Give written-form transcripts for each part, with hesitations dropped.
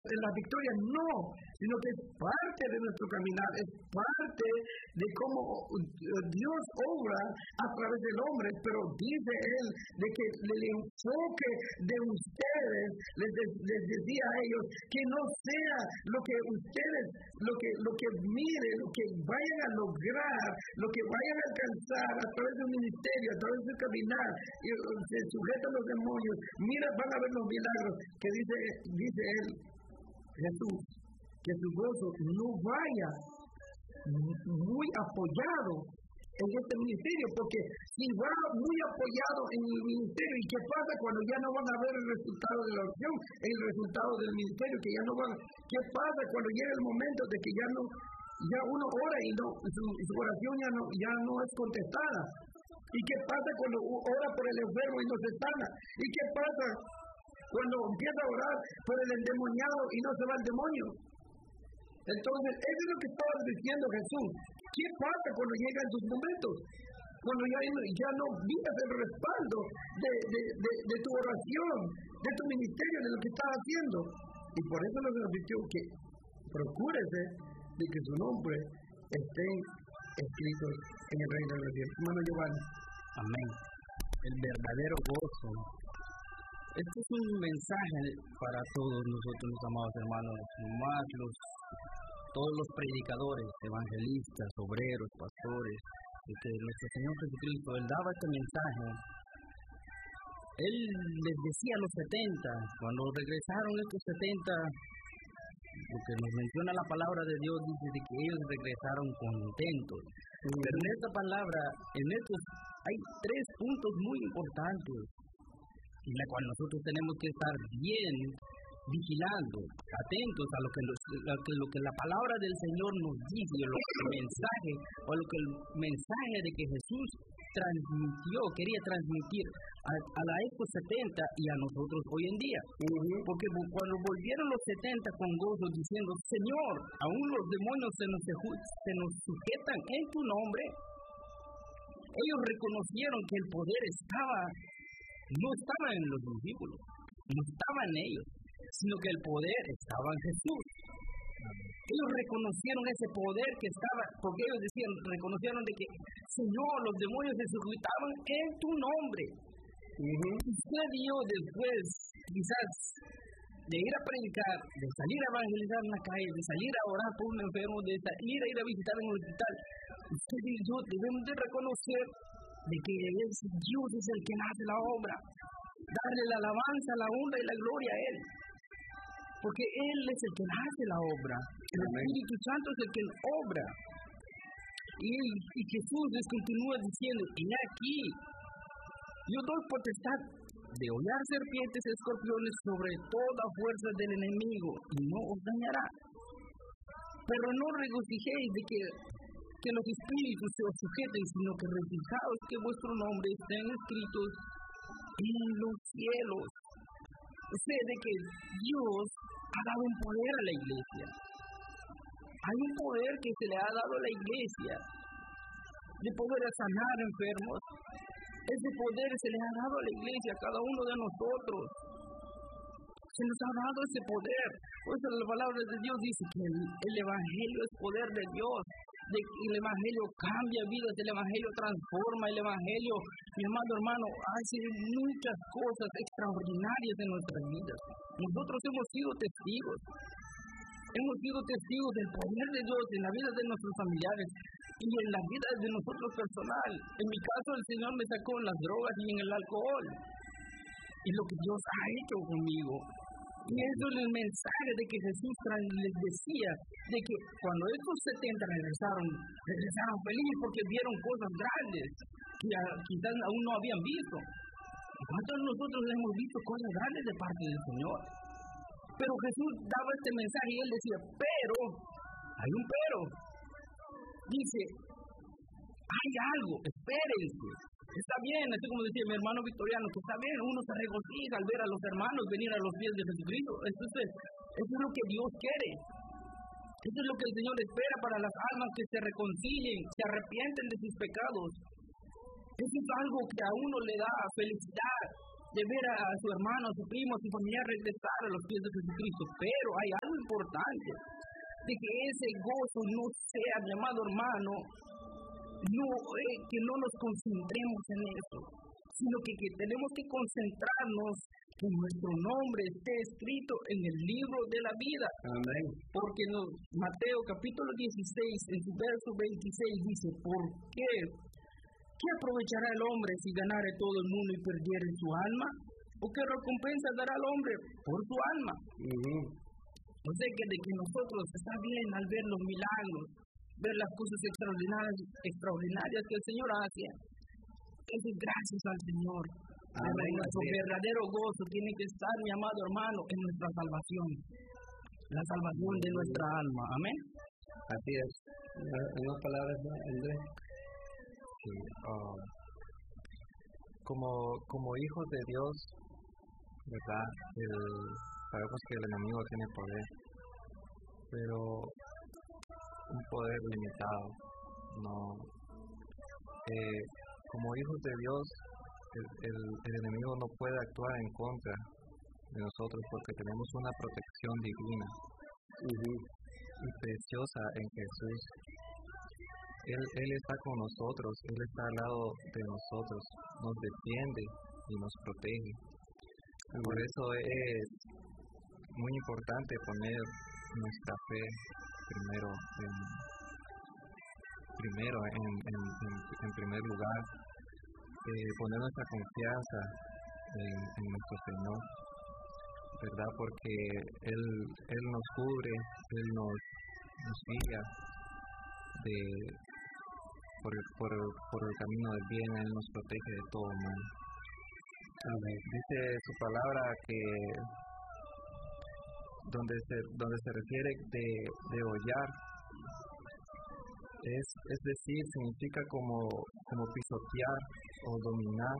en la victoria, no, sino que es parte de nuestro caminar, es parte de cómo Dios obra a través del hombre, pero dice él de que el enfoque de ustedes, les decía a ellos, que no sea lo que ustedes, lo que miren, lo que vayan a lograr, lo que vayan a alcanzar a través de un ministerio, a través de su caminar, y se sujetan los demonios, mira, van a ver los milagros, que dice él, Jesús, que su gozo no vaya muy apoyado en este ministerio, porque si va muy apoyado en el ministerio, ¿y qué pasa cuando ya no van a ver el resultado de la oración, el resultado del ministerio, que ya no van? ¿Qué pasa cuando llega el momento de que ya uno ora y su oración ya no es contestada? ¿Y qué pasa cuando ora por el enfermo y no se sana? ¿Y qué pasa cuando empieza a orar por el endemoniado y no se va el demonio? Entonces, eso es lo que estaba diciendo Jesús. ¿Qué pasa cuando llegan tus momentos? Cuando ya no vivas el respaldo de tu oración, de tu ministerio, de lo que estás haciendo. Y por eso nos advirtió que procúrese de que su nombre esté escrito en el reino de los cielos. Hermano Giovanni. Amén. El verdadero gozo. Este es un mensaje para todos nosotros, mis amados hermanos, más todos los predicadores, evangelistas, obreros, pastores, que nuestro Señor Jesucristo, Él daba este mensaje. Él les decía a los 70, cuando regresaron estos 70, lo que nos menciona la palabra de Dios, dice de que ellos regresaron contentos. Pero en esta palabra, hay 3 puntos muy importantes, en la cual nosotros tenemos que estar bien vigilando, atentos a lo que la palabra del Señor nos dice, o lo que el mensaje de que Jesús quería transmitir a la Expo 70 y a nosotros hoy en día. Porque cuando volvieron los 70 con gozo diciendo, Señor, aún los demonios se nos sujetan en tu nombre, ellos reconocieron que el poder no estaba en los discípulos, no estaba en ellos, sino que el poder estaba en Jesús. Ellos reconocieron ese poder que estaba, porque ellos reconocieron de que, Señor, los demonios se sujetaban en tu nombre. Usted y yo, después, quizás, de ir a predicar, de salir a evangelizar en la calle, de salir a orar por un enfermo, de ir a visitar en un hospital, usted y yo debemos de reconocer de que Dios es el que hace la obra, darle la alabanza, la honra y la gloria a Él, porque Él es el que hace la obra, el Espíritu Santo es el que obra, y Jesús les continúa diciendo, y aquí, yo doy potestad de hollar serpientes y escorpiones sobre toda fuerza del enemigo, y no os dañará, pero no regocijéis de que los espíritus se os sujeten, sino que regocijaos que vuestro nombre estén escritos en los cielos. O sea, de que Dios ha dado un poder a la iglesia. Hay un poder que se le ha dado a la iglesia, de poder sanar enfermos. Ese poder se le ha dado a la iglesia, a cada uno de nosotros. Se nos ha dado ese poder. Por eso la palabra de Dios dice que el evangelio es poder de Dios. El evangelio cambia vidas, el evangelio transforma, el evangelio, mi amado hermano, hace muchas cosas extraordinarias en nuestras vidas. Nosotros hemos sido testigos del poder de Dios en la vida de nuestros familiares y en la vida de nosotros personal. En mi caso, el Señor me sacó en las drogas y en el alcohol, y lo que Dios ha hecho conmigo. Y eso es el mensaje de que Jesús les decía, de que cuando estos 70 regresaron felices porque vieron cosas grandes que quizás aún no habían visto. ¿Cuántos de nosotros hemos visto cosas grandes de parte del Señor? Pero Jesús daba este mensaje y Él decía, pero, hay un pero. Dice, hay algo, espérense. Está bien, así como decía mi hermano Victoriano, que está bien, uno se regocija al ver a los hermanos venir a los pies de Jesucristo. Eso es lo que Dios quiere. Eso es lo que el Señor espera para las almas que se reconcilien, se arrepienten de sus pecados. Eso es algo que a uno le da felicidad. de ver a su hermano, a su primo, a su familia regresar a los pies de Jesucristo. Pero hay algo importante, de que ese gozo no sea, mi amado hermano, que no nos concentremos en eso, sino que tenemos que concentrarnos que nuestro nombre esté escrito en el libro de la vida. Amén. Porque Mateo capítulo 16, en su verso 26 dice, ¿por qué? ¿Qué aprovechará el hombre si ganare todo el mundo y perdiere su alma? ¿O qué recompensa dará al hombre por su alma? O sea que de que nosotros está bien al ver los milagros, ver las cosas extraordinarias que el Señor hace. Eso es gracias al Señor. Nuestro verdadero gozo tiene que estar, mi amado hermano, en nuestra salvación. La salvación de nuestra alma. Amén. Así es. En unas palabras, Andrés. Sí, como hijos de Dios, ¿verdad? Sabemos que el enemigo tiene poder, pero un poder limitado. Como hijos de Dios, el enemigo no puede actuar en contra de nosotros porque tenemos una protección divina y preciosa en Jesús. Él está con nosotros, Él está al lado de nosotros, nos defiende y nos protege. Por eso es muy importante poner nuestra fe en primer lugar, poner nuestra confianza en nuestro Señor, ¿verdad? Porque Él nos cubre, Él nos guía por el camino del bien, Él nos protege de todo mal. Amén. Dice su palabra que donde se refiere de hollar, es decir, significa como pisotear o dominar,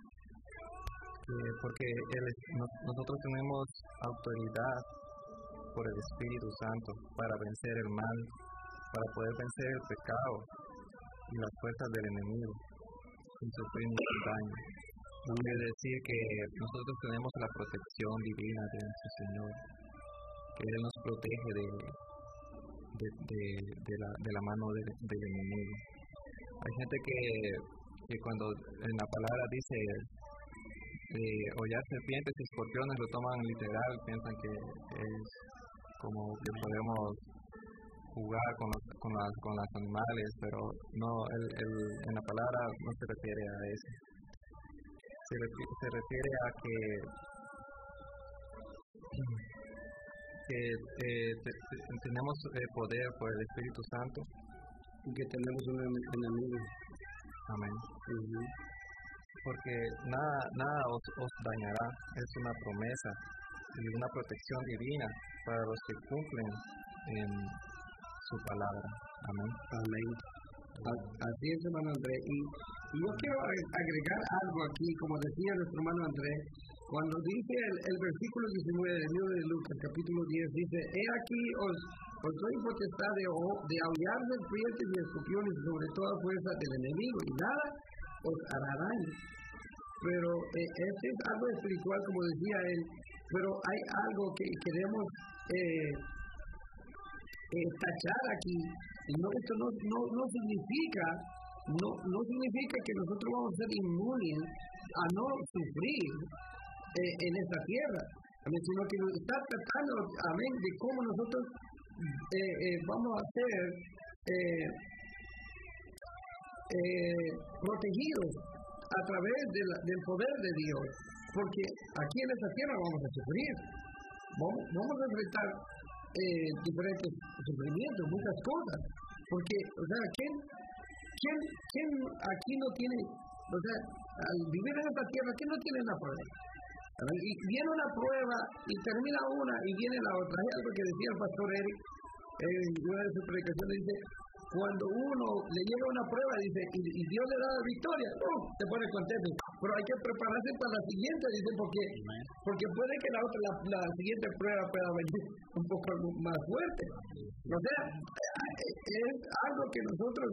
porque nosotros tenemos autoridad por el Espíritu Santo para vencer el mal, para poder vencer el pecado y las fuerzas del enemigo sin sufrir ningún daño. Quiere decir que nosotros tenemos la protección divina de nuestro Señor, que Él nos protege de la mano del enemigo. Hay gente que cuando en la palabra dice hollar serpientes y escorpiones, lo toman literal, piensan que es como que podemos jugar con los animales, pero no, en la palabra no se refiere a eso. Se refiere a que tenemos poder por el Espíritu Santo y que tenemos un enemigo. Amén. Porque nada os dañará, es una promesa y una protección divina para los que cumplen en su palabra. Amén. Amén. Así es, hermano Andrés. Y yo quiero agregar algo aquí, como decía nuestro hermano Andrés, cuando dice el versículo 19 del libro de Lucas, capítulo 10, dice, he aquí os doy potestad de aullar serpientes y escorpiones sobre toda fuerza del enemigo, y nada os hará daño. Pero este es algo espiritual, como decía él, pero hay algo que queremos tachar aquí. Esto no significa que nosotros vamos a ser inmunes a no sufrir en esta tierra, sino que nos está tratando, amén, de cómo nosotros vamos a ser protegidos a través del poder de Dios, porque aquí en esta tierra vamos a sufrir, vamos a enfrentar diferentes sufrimientos, muchas cosas, porque, o sea, ¿quién aquí no tiene, o sea, al vivir en esta tierra, ¿quién no tiene una prueba? Y viene una prueba y termina una y viene la otra. Hay algo que decía el pastor Eric en una de sus predicaciones, dice, cuando uno le llega una prueba, dice, y Dios le da la victoria, se pone contento, pero hay que prepararse para la siguiente, dice, porque puede que la siguiente prueba pueda venir un poco más fuerte. O sea, es algo que nosotros,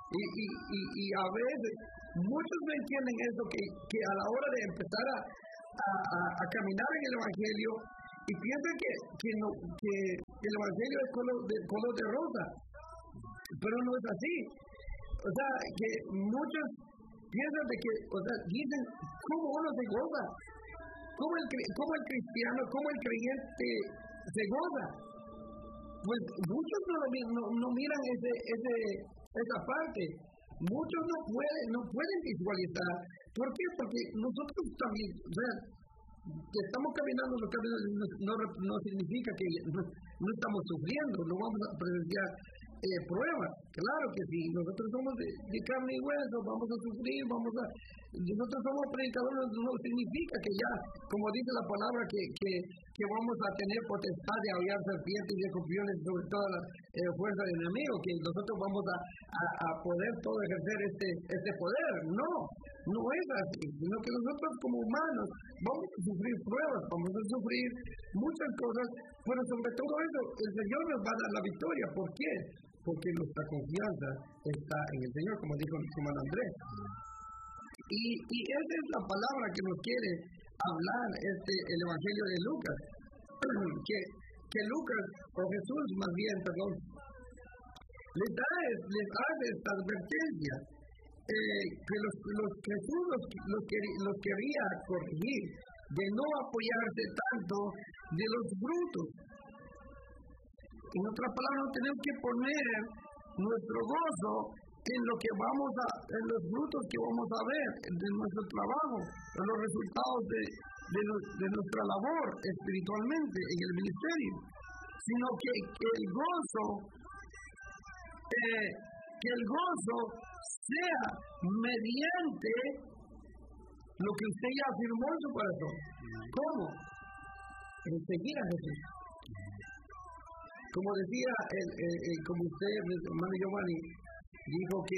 y a veces, muchos no entienden eso, que a la hora de empezar a caminar en el Evangelio y piensan que el Evangelio es color de rosa, pero no es así. O sea, que muchos piensan de que, o sea, dicen cómo uno se goza, cómo el cristiano, cómo el creyente se goza. Pues muchos no miran esa parte. Muchos no pueden visualizar. ¿Por qué? Porque nosotros también, o sea, que estamos caminando los caminos no significa que no estamos sufriendo, no vamos a presenciar pruebas. Claro que sí, nosotros somos de carne y hueso, vamos a sufrir, nosotros somos predicadores, no significa que ya, como dice la palabra, que vamos a tener potestad de aullar serpientes y escorpiones sobre toda la fuerza del enemigo, que nosotros vamos a poder todo ejercer este poder. No es así, sino que nosotros como humanos vamos a sufrir pruebas, vamos a sufrir muchas cosas, pero sobre todo eso, el Señor nos va a dar la victoria. ¿Por qué? Porque nuestra confianza está en el Señor, como dijo el hermano Andrés. Y esa es la palabra que nos quiere hablar el Evangelio de Lucas, que Lucas, o Jesús más bien, perdón, les hace esta advertencia, que Jesús los quería corregir, de no apoyarse tanto de los frutos. En otras palabras, tenemos que poner nuestro gozo en los frutos que vamos a ver de nuestro trabajo, en los resultados de nuestra labor espiritualmente en el ministerio, sino que el gozo sea mediante lo que usted ya afirmó en su corazón. ¿Cómo? En seguir a Jesús. Como decía, como usted, hermano Giovanni, dijo que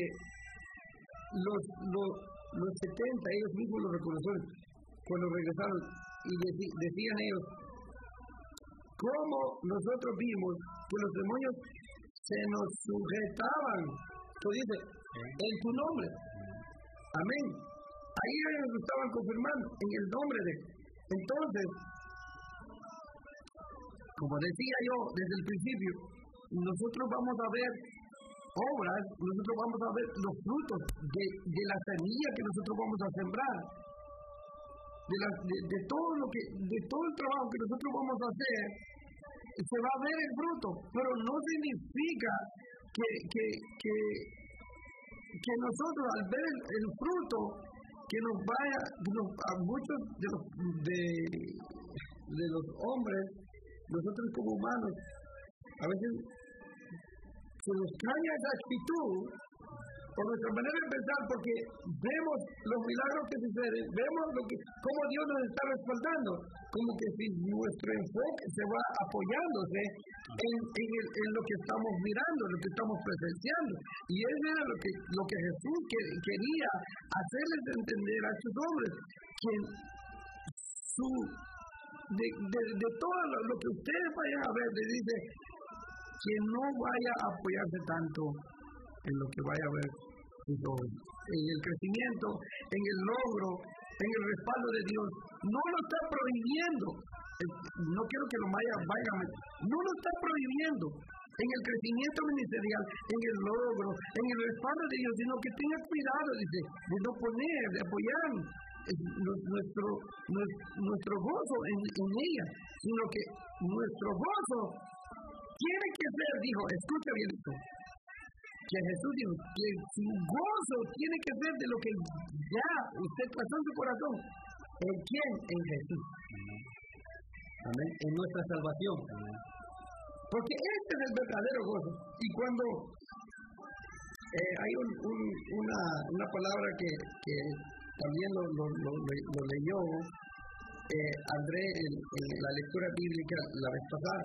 los 70, ellos mismos lo reconocieron cuando regresaron y decían ellos, ¿cómo nosotros vimos que los demonios se nos sujetaban? Tú dices, en tu nombre. Amén. Ahí ellos lo estaban confirmando, en el nombre de. Entonces, como decía yo desde el principio, nosotros vamos a ver obras, nosotros vamos a ver los frutos de la semilla que nosotros vamos a sembrar, de todo el trabajo que nosotros vamos a hacer, se va a ver el fruto, pero no significa que nosotros al ver el fruto que a muchos de los hombres, nosotros como humanos, a veces se nos extraña esa actitud por nuestra manera de pensar, porque vemos los milagros que suceden, vemos cómo Dios nos está respaldando, como que si nuestro enfoque se va apoyándose en lo que estamos mirando, en lo que estamos presenciando. Y eso era lo que Jesús quería hacerles entender a estos hombres, que de todo lo que ustedes vayan a ver, les dice que no vaya a apoyarse tanto en lo que vaya a ver en el crecimiento, en el logro, en el respaldo de Dios. No lo está prohibiendo. No quiero que lo vayan. No lo está prohibiendo en el crecimiento ministerial, en el logro, en el respaldo de Dios, sino que tenga cuidado, dice, de no poner, de apoyar nuestro gozo en ella, sino que nuestro gozo tiene que ser, dijo, escucha bien esto, que Jesús dijo, que su gozo tiene que ser de lo que ya usted pasó en su corazón. ¿En quién? En Jesús. Amén. En nuestra salvación. Porque este es el verdadero gozo. Y cuando hay una palabra que también lo leyó André en la lectura bíblica la vez pasada,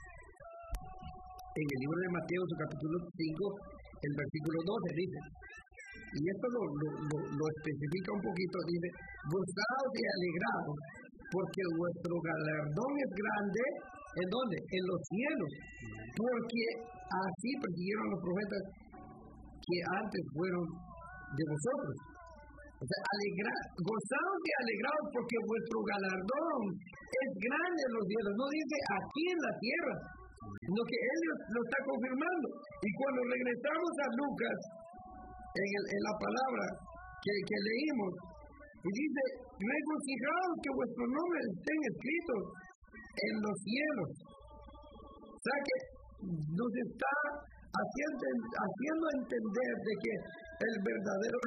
en el libro de Mateo, su capítulo 5, el versículo 12 dice, y esto lo especifica un poquito, dice, gozaos y alegraos, porque vuestro galardón es grande, ¿en dónde? En los cielos, porque así persiguieron los profetas que antes fueron de vosotros. O sea, gozaos y alegraos porque vuestro galardón es grande en los cielos. No dice aquí en la tierra, sino que Él lo está confirmando. Y cuando regresamos a Lucas, en la palabra que leímos, y dice, regocijaos que vuestros nombres estén escritos en los cielos. O sea que nos está haciendo entender de que el verdadero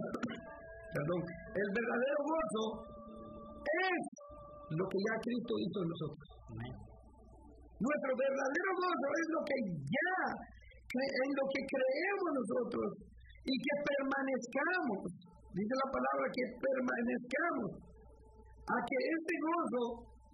gozo es lo que ya Cristo hizo en nosotros. Nuestro verdadero gozo es lo que ya, en lo que creemos nosotros y que permanezcamos. Dice la palabra que permanezcamos a que ese gozo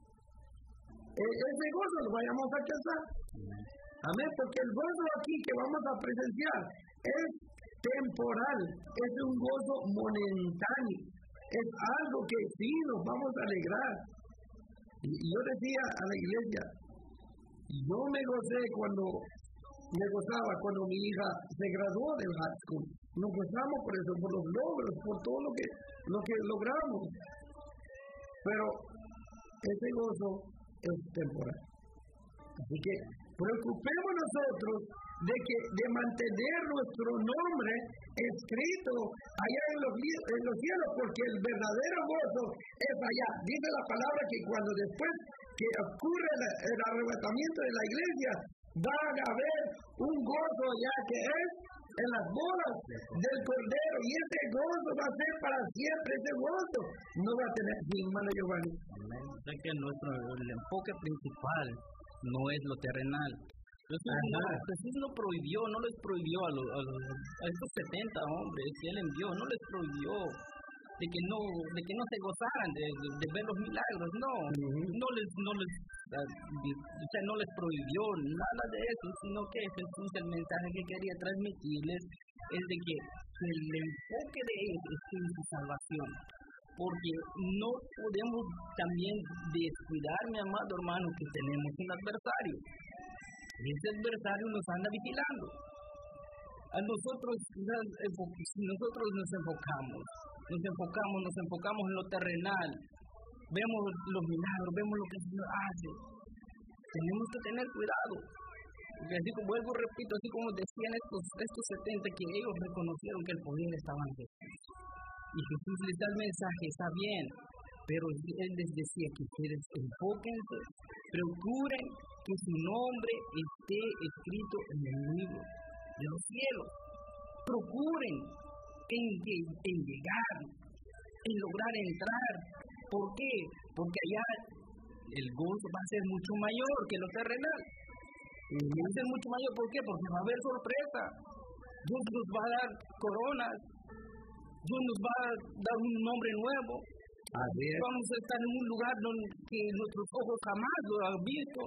lo vayamos a alcanzar. Amén, porque el gozo aquí que vamos a presenciar es temporal, es un gozo momentáneo, es algo que sí nos vamos a alegrar. Y yo decía a la iglesia, yo me gozaba cuando mi hija se graduó del high school. Nos gozamos por eso, por los logros, por todo lo que logramos. Pero ese gozo es temporal. Así que preocupemos nosotros de mantener nuestro nombre escrito allá en los cielos, porque el verdadero gozo es allá. Dice la palabra que cuando después que ocurre el arrebatamiento de la iglesia, va a haber un gozo ya que es en las bodas del Cordero, y ese gozo va a ser para siempre. Ese gozo no va a tener fin, hermano Giovanni. Amén. O sea que el enfoque principal no es lo terrenal. Jesús no les prohibió a estos 70 hombres que Él envió, no les prohibió de que no se gozaran de ver los milagros, no les prohibió nada de eso, sino que Jesús, el mensaje que quería transmitirles es de que el enfoque de ellos es en su salvación, porque no podemos también descuidar, mi amado hermano, que tenemos un adversario. Ese adversario nos anda vigilando. A nosotros nos enfocamos en lo terrenal, vemos los milagros, vemos lo que el Señor hace. Tenemos que tener cuidado. Porque así como repito, así como decían estos 70, que ellos reconocieron que el poder estaba en Jesús. Y Jesús les da el mensaje, está bien, pero Él les decía que ustedes enfóquense, procuren que su nombre esté escrito en el libro de los cielos. Procuren en llegar, en lograr entrar. ¿Por qué? Porque allá el gozo va a ser mucho mayor que lo terrenal. Va a ser mucho mayor, ¿por qué? Porque va a haber sorpresa. Dios nos va a dar coronas. Dios nos va a dar un nombre nuevo. Vamos a estar en un lugar que nuestros ojos jamás lo han visto.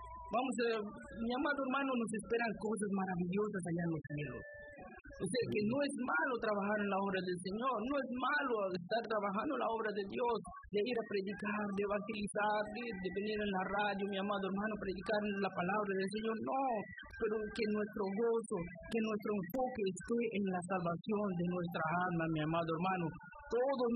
Mi amado hermano, nos esperan cosas maravillosas allá en los cielos. O sea, que no es malo trabajar en la obra del Señor, no es malo estar trabajando en la obra de Dios, de ir a predicar, de evangelizar, de venir en la radio, mi amado hermano, predicar la palabra del Señor, no, pero que nuestro gozo, que nuestro enfoque esté en la salvación de nuestra alma, mi amado hermano. Todos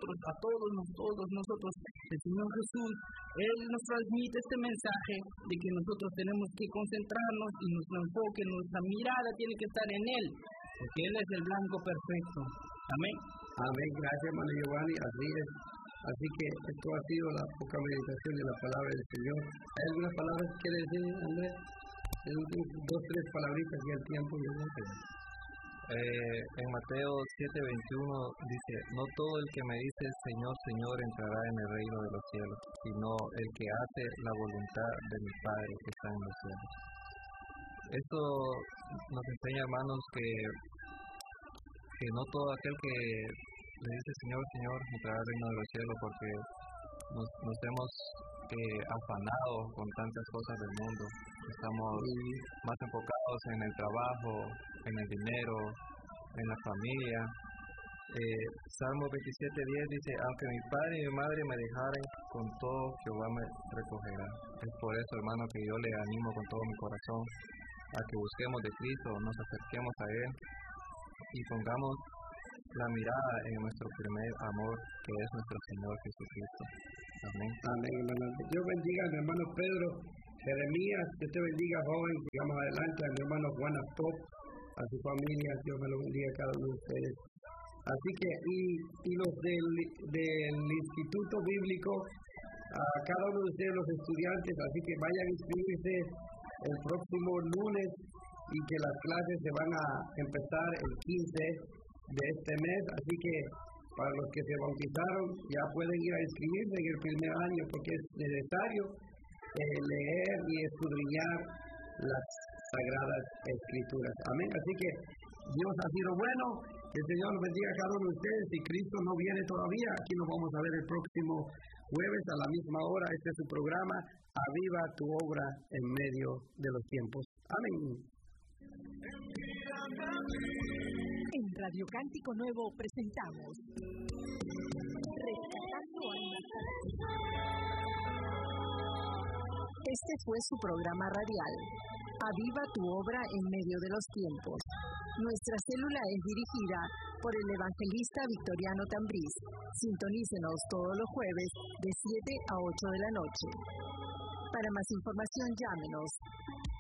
nosotros, el Señor Jesús, Él nos transmite este mensaje de que nosotros tenemos que concentrarnos y nuestro enfoque, nuestra mirada tiene que estar en Él, porque Él es el blanco perfecto. Amén. Amén. Gracias, hermano Giovanni. Así es. Así que esto ha sido la poca meditación de la palabra del Señor. ¿Hay algunas palabras que quiere decir, Andrés? 2-3 palabritas y el tiempo ya no tengo. En Mateo 7:21 dice, no todo el que me dice Señor, Señor entrará en el reino de los cielos, sino el que hace la voluntad de mi Padre que está en los cielos. Esto nos enseña, hermanos, que no todo aquel que le dice Señor, Señor entrará al reino de los cielos, porque nos hemos afanado con tantas cosas del mundo. Estamos más enfocados en el trabajo, en el dinero, en la familia. Salmo 27:10 dice, aunque mi padre y mi madre me dejaren, con todo Jehová me recogerá. Es por eso, hermano, que yo le animo con todo mi corazón a que busquemos de Cristo, nos acerquemos a Él y pongamos la mirada en nuestro primer amor, que es nuestro Señor Jesucristo. Amén. Amén, hermano. Dios bendiga a mi hermano Pedro Jeremías, que te bendiga, joven, sigamos adelante, a mi hermano Juan Pop, a su familia, Dios me lo bendiga a cada uno de ustedes. Así que, y los del Instituto Bíblico, a cada uno de ustedes, los estudiantes, así que vayan a inscribirse el próximo lunes y que las clases se van a empezar el 15 de este mes, así que para los que se bautizaron ya pueden ir a inscribirse en el primer año porque es necesario leer y escudriñar las Sagradas Escrituras. Amén. Así que Dios ha sido bueno. El Señor bendiga a cada uno de ustedes. Si Cristo no viene todavía, aquí nos vamos a ver el próximo jueves a la misma hora. Este es su programa, Aviva tu obra en medio de los tiempos. Amén. En Radio Cántico Nuevo presentamos Rescatando Almas. Este fue su programa radial, Aviva tu obra en medio de los tiempos. Nuestra célula es dirigida por el evangelista Victoriano Tambriz. Sintonícenos todos los jueves de 7 a 8 de la noche. Para más información, llámenos